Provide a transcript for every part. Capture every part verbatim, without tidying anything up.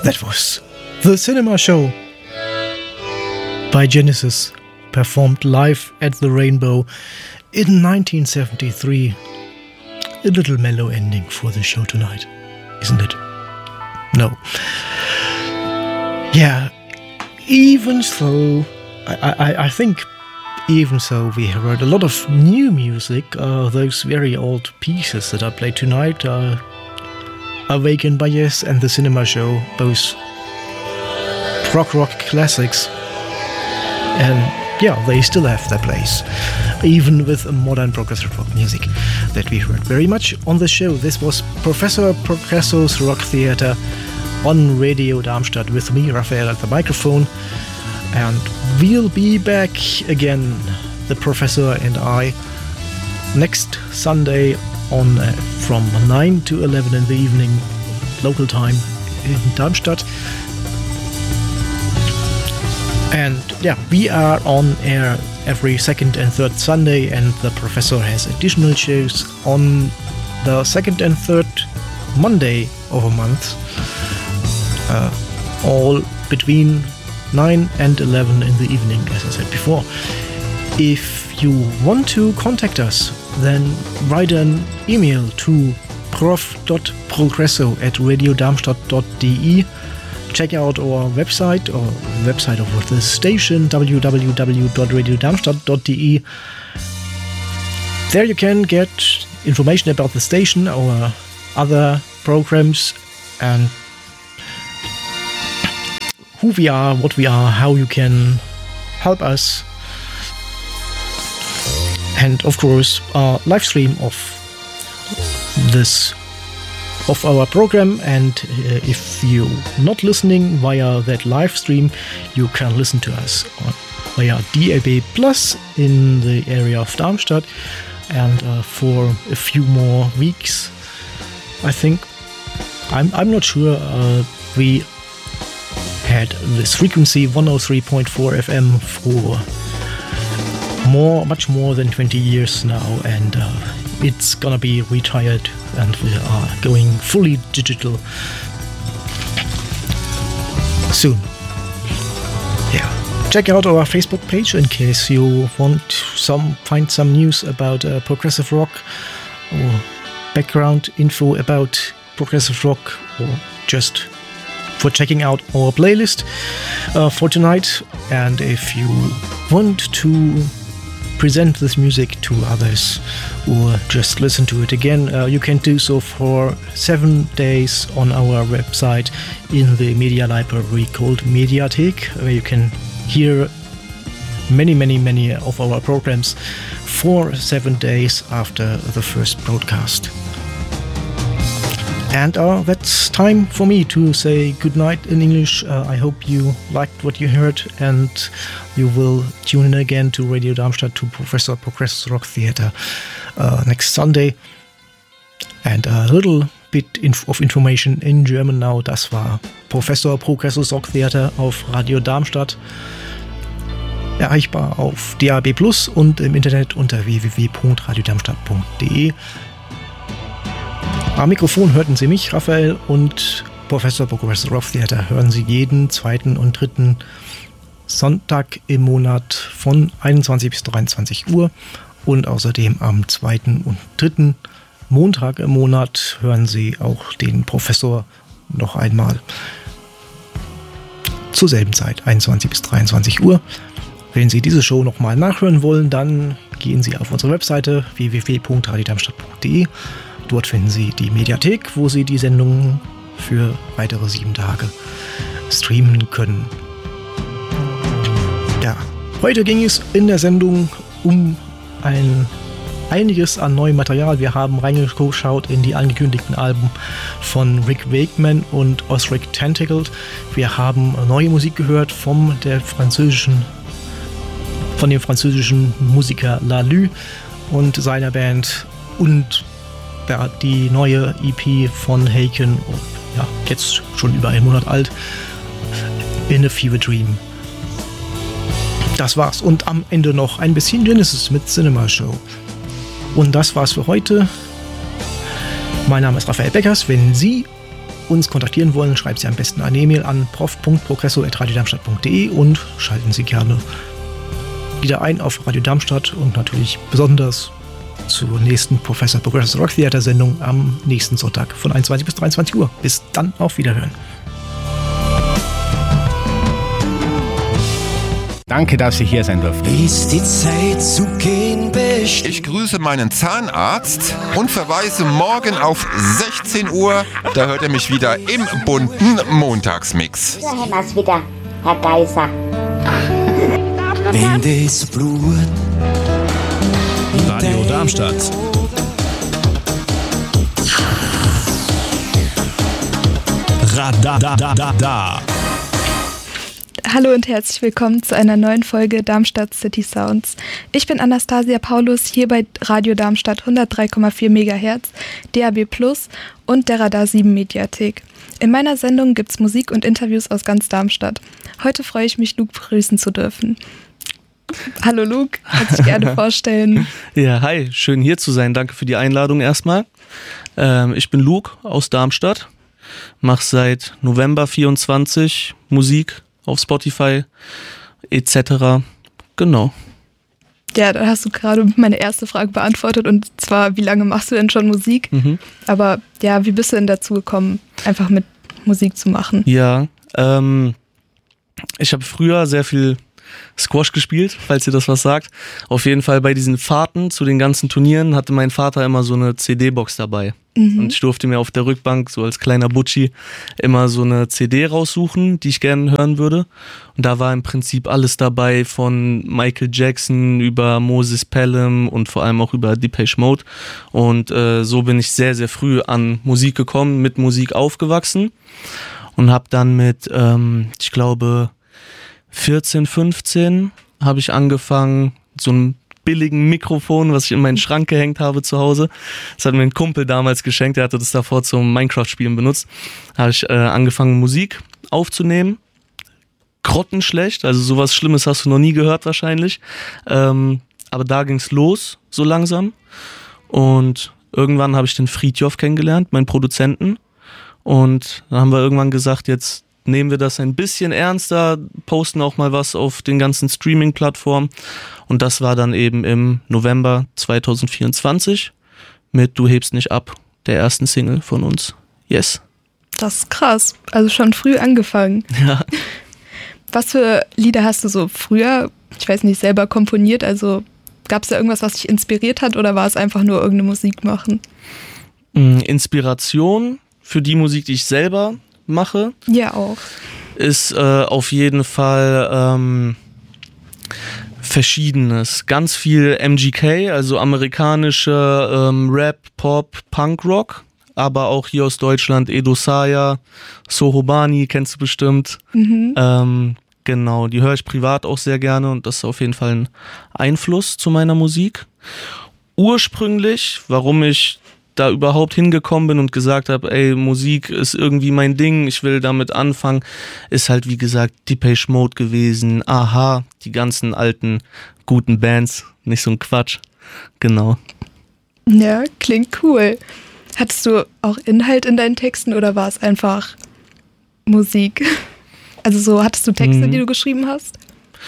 That was The Cinema Show by Genesis, performed live at the Rainbow in nineteen seventy-three. A little mellow ending for the show tonight, isn't it? No. Yeah, even so, I, I, I think even so we heard a lot of new music. Uh, those very old pieces that I played tonight are Awakened by Yes and The Cinema Show, both prog rock classics, and yeah, they still have their place, even with modern progressive rock music that we heard very much on the show. This was Professor Progresso's Rock Theater on Radio Darmstadt with me, Raphael, at the microphone, and we'll be back again, the Professor and I, next Sunday on uh, from nine to eleven in the evening, local time in Darmstadt. And yeah, we are on air every second and third Sunday, and the Professor has additional shows on the second and third Monday of a month, uh, all between nine and eleven in the evening, as I said before. If you want to contact us, then write an email to prof dot progresso at radiodarmstadt dot de. Check out our website, or website of the station, w w w dot radiodarmstadt dot de. There you can get information about the station, our other programs, and who we are, what we are, how you can help us, and of course our live stream of this of our program. And uh, if you're not listening via that live stream, you can listen to us on, via D A B plus in the area of Darmstadt, and uh, for a few more weeks, I think, I'm I'm not sure, uh, we had this frequency one oh three point four F M for more, much more than twenty years now, and uh, it's gonna be retired, and we are going fully digital soon. Yeah, check out our Facebook page in case you want some find some news about uh, progressive rock, or background info about progressive rock, or just for checking out our playlist uh, for tonight. And if you want to present this music to others or just listen to it again, uh, you can do so for seven days on our website in the media library called Mediathek, where you can hear many many many of our programs for seven days after the first broadcast. And uh, that's time for me to say goodnight in English. Uh, I hope you liked what you heard, and you will tune in again to Radio Darmstadt, to Professor Progresso's Rock Theater uh, next Sunday. And a little bit inf- of information in German now. Das war Professor Progresso's Rock Theater auf Radio Darmstadt. Erreichbar auf D A B plus und im Internet unter w w w punkt radiodarmstadt punkt de. Am Mikrofon hörten Sie mich, Raphael, und Professor Progresso's Rock Theater hören Sie jeden zweiten und dritten Sonntag im Monat von einundzwanzig bis dreiundzwanzig Uhr, und außerdem am zweiten und dritten Montag im Monat hören Sie auch den Professor noch einmal zur selben Zeit, einundzwanzig bis dreiundzwanzig Uhr. Wenn Sie diese Show nochmal nachhören wollen, dann gehen Sie auf unsere Webseite w w w punkt radiodarmstadt punkt de. Dort finden Sie die Mediathek, wo Sie die Sendungen für weitere sieben Tage streamen können. Ja, heute ging es in der Sendung um ein einiges an neuem Material. Wir haben reingeschaut in die angekündigten Alben von Rick Wakeman und Osric Tentacled. Wir haben neue Musik gehört vom der französischen, von dem französischen Musiker Lalu und seiner Band, und die neue E P von Haken, ja, jetzt schon über einen Monat alt, In a Fever Dream. Das war's. Und am Ende noch ein bisschen Genesis mit Cinema Show. Und das war's für heute. Mein Name ist Raphael Beckers. Wenn Sie uns kontaktieren wollen, schreiben Sie am besten eine E-Mail an prof punkt progresso at radiodarmstadt punkt de und schalten Sie gerne wieder ein auf Radio Darmstadt und natürlich besonders zur nächsten Professor Progressive Rock Theater Sendung am nächsten Sonntag von einundzwanzig bis dreiundzwanzig Uhr. Bis dann, auf Wiederhören. Danke, dass ich hier sein durfte. Bis die Zeit zu gehen bestimmt. Ich grüße meinen Zahnarzt und verweise morgen auf sechzehn Uhr. Da hört er mich wieder im bunten Montagsmix. So haben wir's wieder, Herr Geiser. Wenn das Blut Radio Darmstadt. Radadadada. Hallo und herzlich willkommen zu einer neuen Folge Darmstadt City Sounds. Ich bin Anastasia Paulus, hier bei Radio Darmstadt hundertdrei Komma vier Megahertz, D A B Plus und der Radar sieben Mediathek. In meiner Sendung gibt's Musik und Interviews aus ganz Darmstadt. Heute freue ich mich, Luke begrüßen zu dürfen. Hallo Luke, kannst dich gerne vorstellen. Ja, hi, schön hier zu sein. Danke für die Einladung erstmal. Ähm, ich bin Luke aus Darmstadt, mache seit November vierundzwanzig Musik auf Spotify et cetera. Genau. Ja, da hast du gerade meine erste Frage beantwortet und zwar, wie lange machst du denn schon Musik? Mhm. Aber ja, wie bist du denn dazu gekommen, einfach mit Musik zu machen? Ja, ähm, ich habe früher sehr viel Squash gespielt, falls ihr das was sagt. Auf jeden Fall bei diesen Fahrten zu den ganzen Turnieren hatte mein Vater immer so eine C D-Box dabei. Mhm. Und ich durfte mir auf der Rückbank, so als kleiner Butschi, immer so eine C D raussuchen, die ich gerne hören würde. Und da war im Prinzip alles dabei, von Michael Jackson über Moses Pelham und vor allem auch über Depeche Mode. Und äh, so bin ich sehr, sehr früh an Musik gekommen, mit Musik aufgewachsen und habe dann mit, ähm, ich glaube, vierzehn, fünfzehn habe ich angefangen, so ein billigen Mikrofon, was ich in meinen Schrank gehängt habe zu Hause. Das hat mir ein Kumpel damals geschenkt, der hatte das davor zum Minecraft-Spielen benutzt. Da habe ich äh, angefangen, Musik aufzunehmen. Grottenschlecht, also sowas Schlimmes hast du noch nie gehört wahrscheinlich. Ähm, aber da ging's los, so langsam. Und irgendwann habe ich den Fridtjof kennengelernt, meinen Produzenten. Und dann haben wir irgendwann gesagt, jetzt nehmen wir das ein bisschen ernster, posten auch mal was auf den ganzen Streaming-Plattformen. Und das war dann eben im November zwanzig vierundzwanzig mit Du hebst nicht ab, der ersten Single von uns. Yes. Das ist krass. Also schon früh angefangen. Ja. Was für Lieder hast du so früher, ich weiß nicht, selber komponiert? Also gab es da irgendwas, was dich inspiriert hat oder war es einfach nur irgendeine Musik machen? Inspiration für die Musik, die ich selber mache. Ja, auch. Ist äh, auf jeden Fall ähm, Verschiedenes. Ganz viel M G K, also amerikanische ähm, Rap, Pop, Punk, Rock, aber auch hier aus Deutschland Edo Saya, Sohobani, kennst du bestimmt. Mhm. Ähm, genau, die höre ich privat auch sehr gerne und das ist auf jeden Fall ein Einfluss zu meiner Musik. Ursprünglich, warum ich da überhaupt hingekommen bin und gesagt habe, ey, Musik ist irgendwie mein Ding, ich will damit anfangen, ist halt wie gesagt Depeche Mode gewesen, Aha, die ganzen alten guten Bands, nicht so ein Quatsch, genau. Ja, klingt cool. Hattest du auch Inhalt in deinen Texten oder war es einfach Musik? Also so, hattest du Texte, hm. die du geschrieben hast?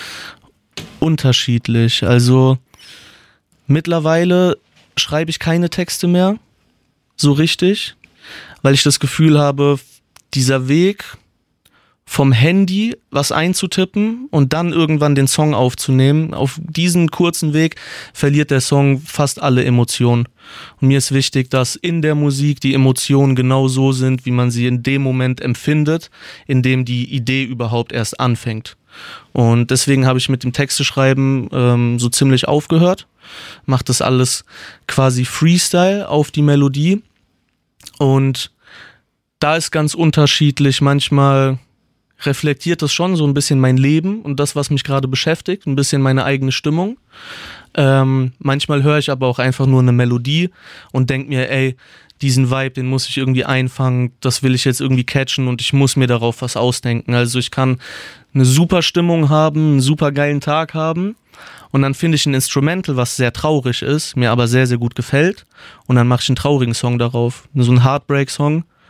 Unterschiedlich, also mittlerweile schreibe ich keine Texte mehr, so richtig, weil ich das Gefühl habe, dieser Weg vom Handy was einzutippen und dann irgendwann den Song aufzunehmen, auf diesen kurzen Weg verliert der Song fast alle Emotionen. Und mir ist wichtig, dass in der Musik die Emotionen genau so sind, wie man sie in dem Moment empfindet, in dem die Idee überhaupt erst anfängt. Und deswegen habe ich mit dem Texteschreiben ähm, so ziemlich aufgehört, mache das alles quasi Freestyle auf die Melodie und da ist ganz unterschiedlich, manchmal reflektiert das schon so ein bisschen mein Leben und das, was mich gerade beschäftigt, ein bisschen meine eigene Stimmung. Ähm, manchmal höre ich aber auch einfach nur eine Melodie und denke mir, ey, diesen Vibe, den muss ich irgendwie einfangen, das will ich jetzt irgendwie catchen und ich muss mir darauf was ausdenken. Also ich kann eine super Stimmung haben, einen super geilen Tag haben und dann finde ich ein Instrumental, was sehr traurig ist, mir aber sehr, sehr gut gefällt und dann mache ich einen traurigen Song darauf, so einen Heartbreak-Song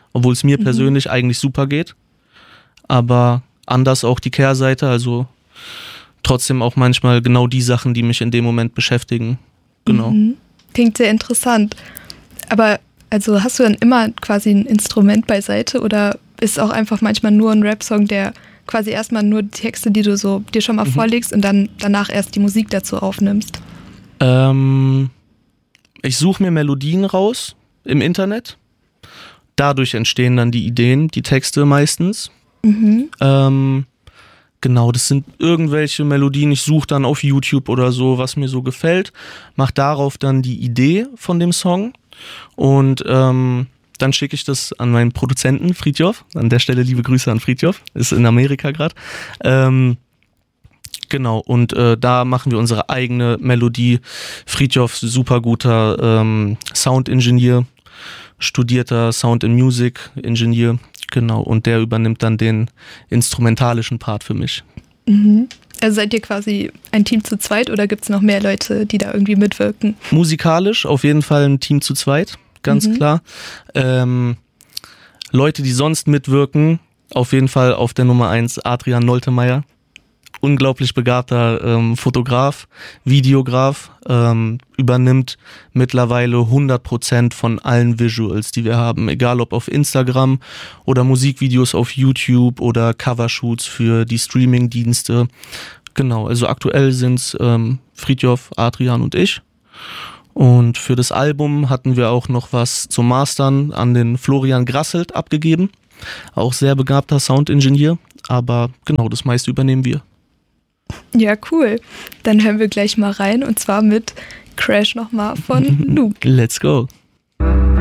obwohl es mir mhm. persönlich eigentlich super geht. Aber anders auch die Kehrseite, also trotzdem auch manchmal genau die Sachen, die mich in dem Moment beschäftigen. Genau. Mhm. Klingt sehr interessant. Aber also hast du dann immer quasi ein Instrument beiseite oder ist auch einfach manchmal nur ein Rap-Song, der quasi erstmal nur die Texte, die du so dir schon mal mhm. vorlegst und dann danach erst die Musik dazu aufnimmst? Ähm, ich suche mir Melodien raus im Internet. Dadurch entstehen dann die Ideen, die Texte meistens. Mhm. Ähm, genau, das sind irgendwelche Melodien. Ich suche dann auf YouTube oder so, was mir so gefällt. Mache darauf dann die Idee von dem Song und ähm, dann schicke ich das an meinen Produzenten Fridjof. An der Stelle liebe Grüße an Fridjof. Ist in Amerika gerade. Ähm, genau, und äh, da machen wir unsere eigene Melodie. Fridjof, super guter ähm, Sound-Ingenieur, studierter Sound and Music Ingenieur. Genau, und der übernimmt dann den instrumentalischen Part für mich. Mhm. Also seid ihr quasi ein Team zu zweit oder gibt es noch mehr Leute, die da irgendwie mitwirken? Musikalisch auf jeden Fall ein Team zu zweit. Ganz mhm. klar. Ähm, Leute, die sonst mitwirken, auf jeden Fall auf der Nummer eins Adrian Noltemeyer. Unglaublich begabter ähm, Fotograf, Videograf, ähm, übernimmt mittlerweile hundert Prozent von allen Visuals, die wir haben. Egal ob auf Instagram oder Musikvideos auf YouTube oder Covershoots für die Streamingdienste. Genau, also aktuell sind es ähm, Fridjof, Adrian und ich. Und für das Album hatten wir auch noch was zum Mastern an den Florian Grasselt abgegeben. Auch sehr begabter Soundingenieur, aber genau, das meiste übernehmen wir. Ja, cool. Dann hören wir gleich mal rein und zwar mit Crash nochmal von Luke. Let's go.